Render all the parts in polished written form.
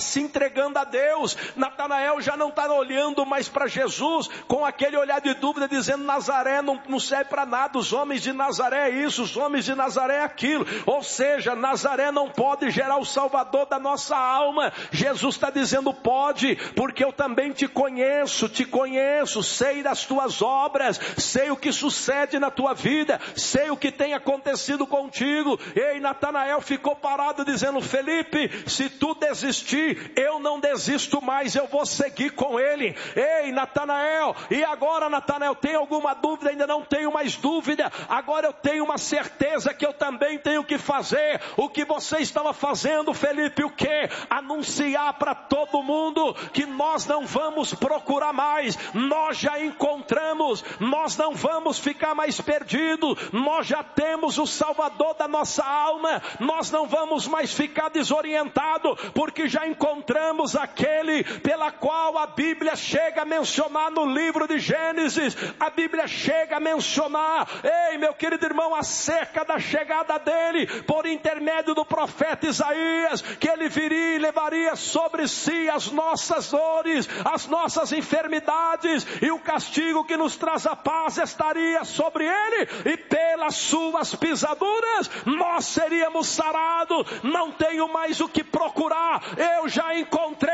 se entregando a Deus. Natanael já não está olhando mais para Jesus com aquele olhar de dúvida, dizendo: Nazaré não serve para nada, os homens de Nazaré é isso, os homens de Nazaré é aquilo. Ou seja, Nazaré não pode gerar o Salvador da nossa alma. Jesus está dizendo: pode, porque eu também te conheço, sei das tuas obras, sei o que sucede na tua vida, sei o que tem acontecido contigo. Ei, Natanael ficou parado dizendo: Felipe, se tu desistir, eu não desisto mais, eu vou seguir com ele. Ei, Natanael, e agora, Natanael, tem alguma dúvida? Ainda não tenho mais dúvida, agora eu tenho uma certeza que eu também tenho que fazer o que você estava fazendo, Felipe. O que? Anunciar para todo mundo que nós não vamos procurar mais, nós já encontramos, nós não vamos ficar mais perdidos, nós já temos o Salvador da nossa alma, nós não vamos mais ficar desorientados, porque já encontramos aquele pela qual a Bíblia chega a mencionar no livro de Gênesis. A Bíblia chega a mencionar, ei, meu querido irmão, acerca da chegada dele, por intermédio do profeta Isaías, que ele viria e levaria sobre si as nossas dores, as nossas enfermidades, e o castigo que nos traz a paz estaria sobre ele, e pelas suas pisaduras nós seríamos sarados. Não tenho mais o que procurar, eu já encontrei.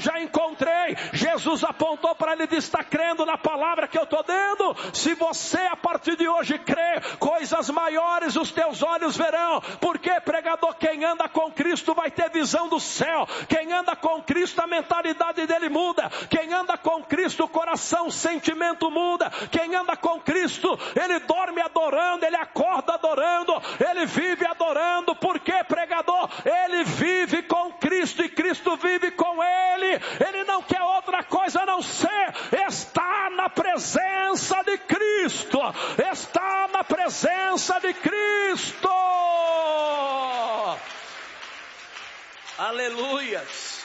Jesus apontou para ele e disse: está crendo na palavra que eu estou dando? Se você a partir de hoje crê, coisas maiores os teus olhos verão. Porque, pregador, quem anda com Cristo vai ter visão do céu. Quem anda com Cristo, a mentalidade dele muda. Quem anda com Cristo, o coração, o sentimento muda. Quem anda com Cristo, ele dorme adorando, ele acorda adorando, ele vive adorando. Por quê, pregador? Ele vive com Cristo e Cristo vive com ele. Ele não quer outra coisa a não ser estar na presença de Cristo. Está na presença de Cristo. Aleluias.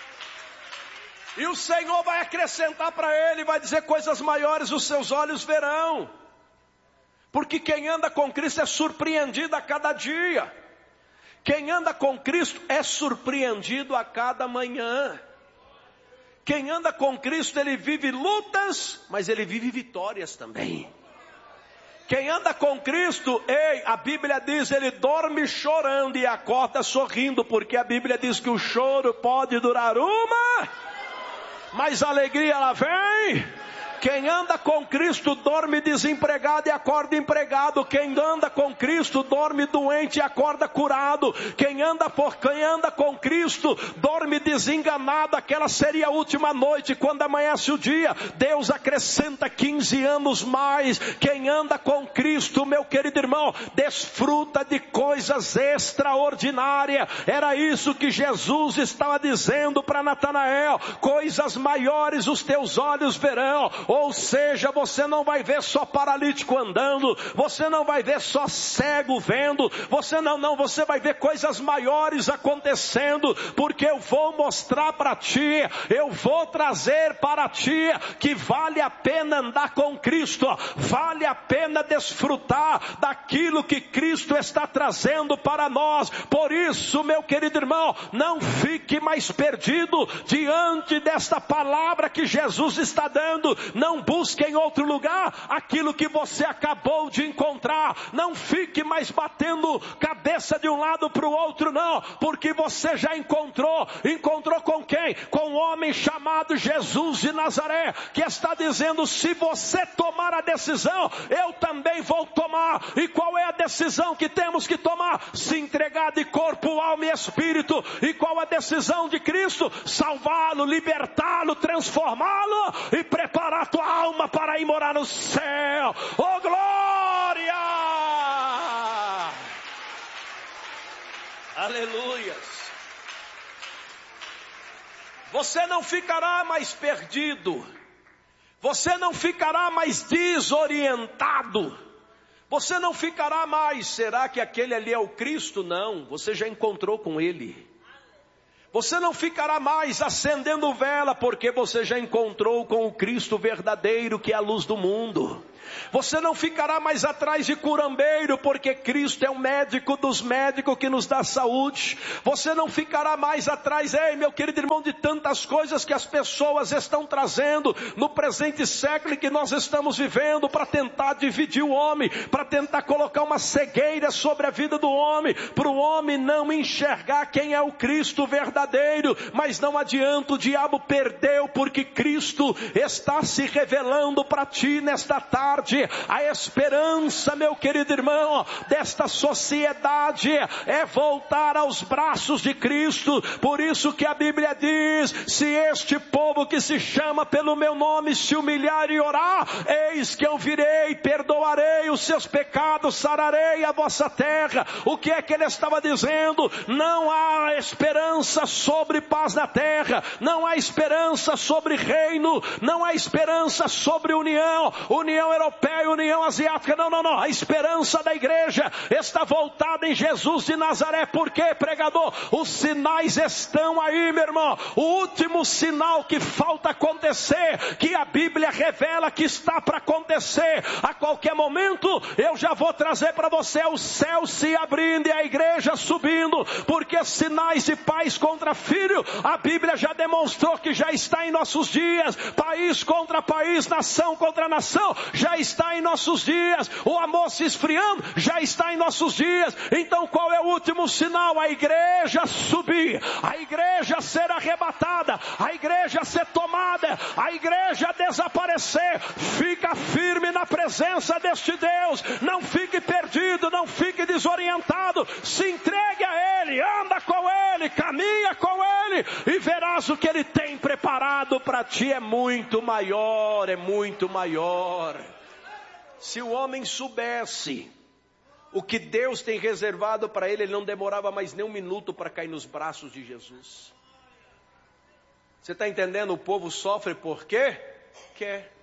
E o Senhor vai acrescentar para ele, vai dizer: coisas maiores os seus olhos verão. Porque quem anda com Cristo é surpreendido a cada dia. Quem anda com Cristo é surpreendido a cada manhã. Quem anda com Cristo, ele vive lutas, mas ele vive vitórias também. Quem anda com Cristo, ei, a Bíblia diz, ele dorme chorando e acorda sorrindo, porque a Bíblia diz que o choro pode durar mas a alegria ela vem. Quem anda com Cristo dorme desempregado e acorda empregado. Quem anda com Cristo dorme doente e acorda curado. Quem anda com Cristo dorme desenganado. Aquela seria a última noite, quando amanhece o dia, Deus acrescenta 15 anos mais. Quem anda com Cristo, meu querido irmão, desfruta de coisas extraordinárias. Era isso que Jesus estava dizendo para Natanael: coisas maiores os teus olhos verão. Ou seja, você não vai ver só paralítico andando, você não vai ver só cego vendo, você vai ver coisas maiores acontecendo, porque eu vou mostrar para ti, eu vou trazer para ti que vale a pena andar com Cristo, vale a pena desfrutar daquilo que Cristo está trazendo para nós. Por isso, meu querido irmão, não fique mais perdido diante desta palavra que Jesus está dando. Não busque em outro lugar aquilo que você acabou de encontrar. Não fique mais batendo cabeça de um lado para o outro, não, porque você já encontrou com quem? Com um homem chamado Jesus de Nazaré, que está dizendo: se você tomar a decisão, eu também vou tomar. E qual é a decisão que temos que tomar? Se entregar de corpo, alma e espírito. E qual a decisão de Cristo? Salvá-lo, libertá-lo, transformá-lo e preparar tua alma para ir morar no céu. Oh, glória! Aleluias! Você não ficará mais perdido, você não ficará mais desorientado, você não ficará mais: será que aquele ali é o Cristo? Não, você já encontrou com ele. Você não ficará mais acendendo vela, porque você já encontrou com o Cristo verdadeiro, que é a luz do mundo. Você não ficará mais atrás de curambeiro, porque Cristo é o médico dos médicos que nos dá saúde. Você não ficará mais atrás, meu querido irmão, de tantas coisas que as pessoas estão trazendo no presente século que nós estamos vivendo para tentar dividir o homem, para tentar colocar uma cegueira sobre a vida do homem, para o homem não enxergar quem é o Cristo verdadeiro. Mas não adianta, o diabo perdeu, porque Cristo está se revelando para ti nesta tarde. A esperança, meu querido irmão, desta sociedade é voltar aos braços de Cristo. Por isso que a Bíblia diz: se este povo que se chama pelo meu nome se humilhar e orar, eis que eu virei, perdoarei os seus pecados, sararei a vossa terra. O que é que ele estava dizendo? Não há esperança sobre paz na terra, não há esperança sobre reino, não há esperança sobre união europeia, União Asiática, não, a esperança da igreja está voltada em Jesus de Nazaré. Por quê, pregador? Os sinais estão aí, meu irmão. O último sinal que falta acontecer, que a Bíblia revela que está para acontecer a qualquer momento, eu já vou trazer para você: o céu se abrindo e a igreja subindo, porque sinais de pais contra filho, a Bíblia já demonstrou que já está em nossos dias. País contra país, nação contra nação, já está em nossos dias. O amor se esfriando, já está em nossos dias. Então qual é o último sinal? A igreja subir, a igreja ser arrebatada, a igreja ser tomada, a igreja desaparecer. Fica firme na presença deste Deus, não fique perdido, não fique desorientado, se entregue a Ele, anda com Ele, caminha com Ele, e verás o que Ele tem preparado para ti. É muito maior, é muito maior. Se o homem soubesse o que Deus tem reservado para ele, ele não demorava mais nem um minuto para cair nos braços de Jesus. Você está entendendo? O povo sofre por quê? Quer.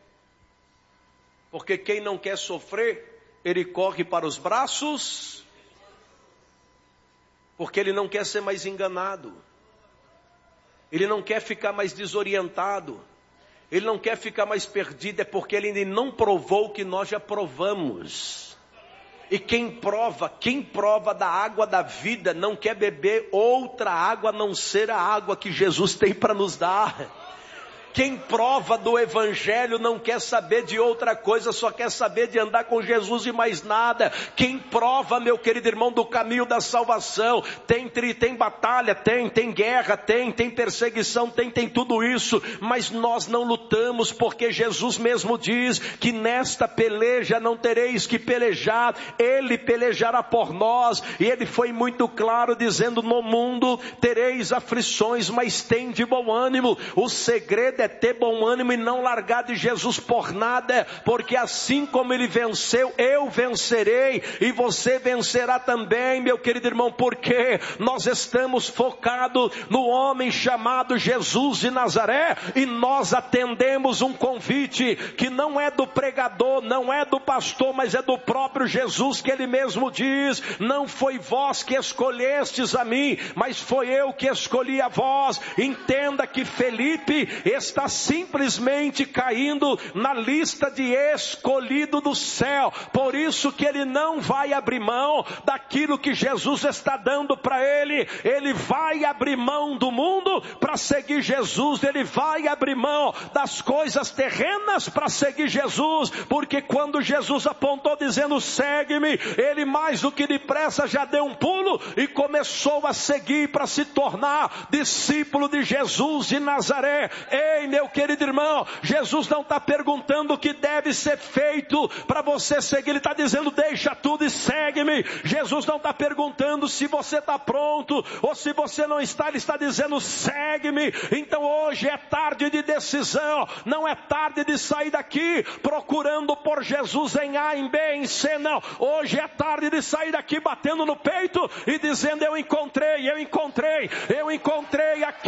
Porque quem não quer sofrer, ele corre para os braços, porque ele não quer ser mais enganado, ele não quer ficar mais desorientado, ele não quer ficar mais perdido. É porque ele ainda não provou o que nós já provamos. E quem prova da água da vida, não quer beber outra água a não ser a água que Jesus tem para nos dar. Quem prova do Evangelho não quer saber de outra coisa, só quer saber de andar com Jesus e mais nada. Quem prova, meu querido irmão, do caminho da salvação, tem batalha, tem guerra, tem perseguição, tem tudo isso, mas nós não lutamos, porque Jesus mesmo diz que nesta peleja não tereis que pelejar, Ele pelejará por nós. E Ele foi muito claro dizendo: no mundo tereis aflições, mas tem de bom ânimo. O segredo é ter bom ânimo e não largar de Jesus por nada, porque assim como Ele venceu, eu vencerei e você vencerá também, meu querido irmão, porque nós estamos focados no homem chamado Jesus de Nazaré, e nós atendemos um convite que não é do pregador, não é do pastor, mas é do próprio Jesus, que Ele mesmo diz: não foi vós que escolhestes a mim, mas foi eu que escolhi a vós. Entenda que Felipe está simplesmente caindo na lista de escolhido do céu, por isso que ele não vai abrir mão daquilo que Jesus está dando para ele. Ele vai abrir mão do mundo para seguir Jesus, ele vai abrir mão das coisas terrenas para seguir Jesus, porque quando Jesus apontou dizendo: segue-me, ele mais do que depressa já deu um pulo e começou a seguir para se tornar discípulo de Jesus de Nazaré. Ei, meu querido irmão, Jesus não está perguntando o que deve ser feito para você seguir, Ele está dizendo: deixa tudo e segue-me. Jesus não está perguntando se você está pronto ou se você não está, Ele está dizendo: segue-me. Então hoje é tarde de decisão, não é tarde de sair daqui procurando por Jesus em A, em B, em C, não. Hoje é tarde de sair daqui batendo no peito e dizendo: eu encontrei aquele que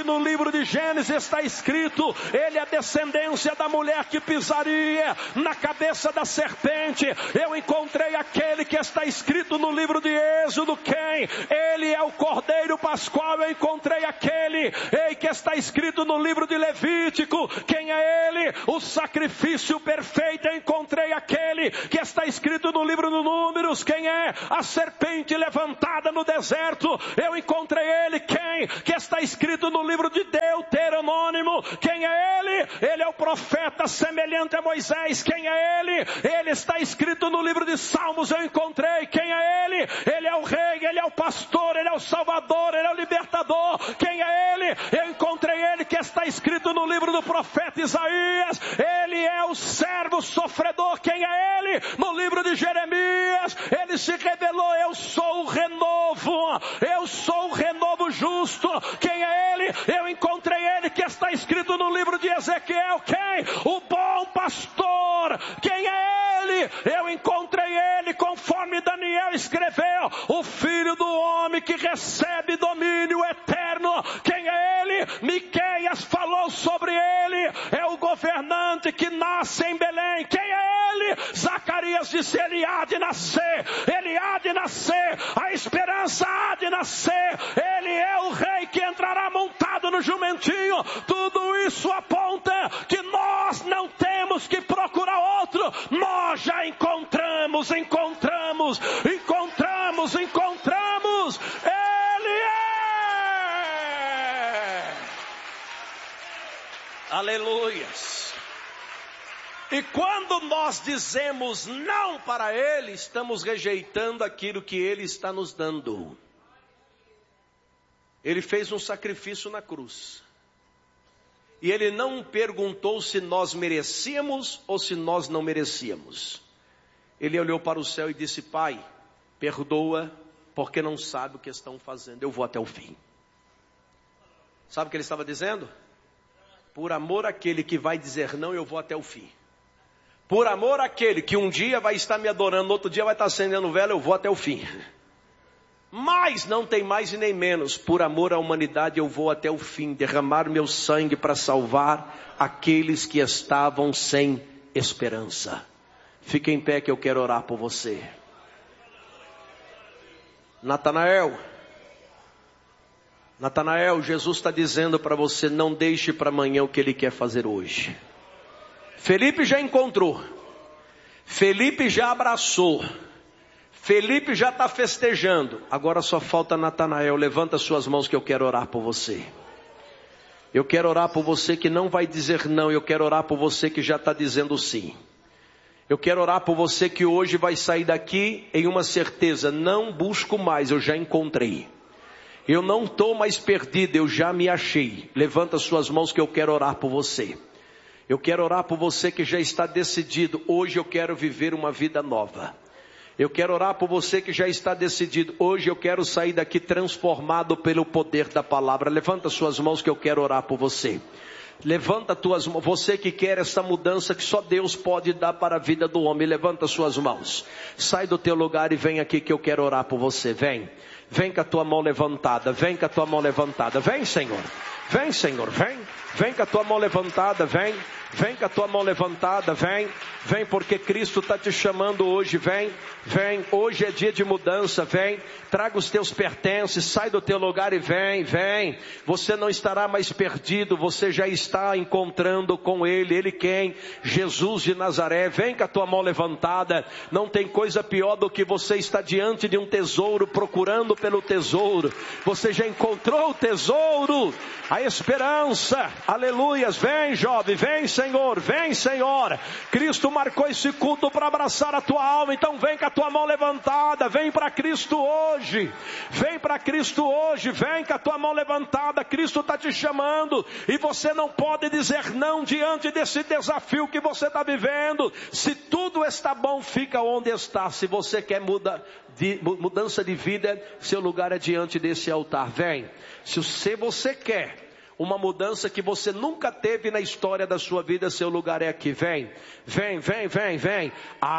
no livro de Gênesis está escrito, ele é descendência da mulher que pisaria na cabeça da serpente. Eu encontrei aquele que está escrito no livro de Êxodo, quem? Ele é o Cordeiro Pascual. Eu encontrei aquele que está escrito no livro de Levítico, quem é ele? O sacrifício perfeito. Eu encontrei aquele que está escrito no livro de Números, quem é? A serpente levantada no deserto. Eu encontrei ele, quem? Que está escrito no livro de Deuteronômio, quem é ele? Ele é o profeta semelhante a Moisés, quem é ele? Ele está escrito no livro de Salmos. Eu encontrei, quem é ele? Ele é o rei, ele é o pastor, ele é o salvador, ele é o libertador, quem é ele? Eu encontrei ele que está escrito no livro do profeta Isaías, ele é o servo sofredor, quem é ele? No livro de Jeremias, ele se revelou, eu sou o renovo justo, quem é ele? Eu encontrei ele que está escrito no livro de Ezequiel, quem? O bom pastor, quem é ele? Eu encontrei ele conforme Daniel escreveu, o filho do homem que recebe domínio eterno, quem é ele? Miqueias falou sobre ele, é o governante que nasce em Belém, quem é ele? Zacarias disse, ele há de nascer, a esperança há de nascer, ele é o rei que entrará montado no jumentinho. Tudo isso aponta que nós não temos que procurar outro, nós já encontramos, ele é. Aleluias. E quando nós dizemos não para ele, estamos rejeitando aquilo que ele está nos dando. Ele fez um sacrifício na cruz. E ele não perguntou se nós merecíamos ou se nós não merecíamos. Ele olhou para o céu e disse, Pai, perdoa, porque não sabe o que estão fazendo. Eu vou até o fim. Sabe o que ele estava dizendo? Por amor àquele que vai dizer não, eu vou até o fim. Por amor àquele que um dia vai estar me adorando, no outro dia vai estar acendendo vela, eu vou até o fim. Mas não tem mais e nem menos, por amor à humanidade eu vou até o fim, derramar meu sangue para salvar aqueles que estavam sem esperança. Fique em pé que eu quero orar por você. Natanael, Jesus está dizendo para você, não deixe para amanhã o que ele quer fazer hoje. Felipe já encontrou, Felipe já abraçou, Felipe já está festejando, agora só falta Natanael. Levanta suas mãos que eu quero orar por você. Eu quero orar por você que não vai dizer não, eu quero orar por você que já está dizendo sim. Eu quero orar por você que hoje vai sair daqui em uma certeza, não busco mais, eu já encontrei. Eu não estou mais perdido, eu já me achei. Levanta suas mãos que eu quero orar por você. Eu quero orar por você que já está decidido, hoje eu quero viver uma vida nova. Eu quero orar por você que já está decidido, hoje eu quero sair daqui transformado pelo poder da palavra. Levanta suas mãos que eu quero orar por você. Levanta tuas mãos, você que quer essa mudança que só Deus pode dar para a vida do homem, levanta suas mãos. Sai do teu lugar e vem aqui que eu quero orar por você, vem com a tua mão levantada, vem com a tua mão levantada, vem Senhor, vem com a tua mão levantada, vem com a tua mão levantada, vem porque Cristo está te chamando hoje, vem, hoje é dia de mudança, vem, traga os teus pertences, sai do teu lugar e vem, você não estará mais perdido, você já está encontrando com Ele quem? Jesus de Nazaré. Vem com a tua mão levantada, não tem coisa pior do que você estar diante de um tesouro, procurando pelo tesouro, você já encontrou o tesouro, a esperança, aleluias, vem jovem, vem Senhor, Cristo marcou esse culto para abraçar a tua alma, então vem com a tua mão levantada, vem para Cristo hoje, vem com a tua mão levantada, Cristo está te chamando, e você não pode dizer não diante desse desafio que você está vivendo. Se tudo está bom, fica onde está. Se você quer mudança de vida, seu lugar é diante desse altar, vem. Se você quer uma mudança que você nunca teve na história da sua vida, seu lugar é aqui, vem.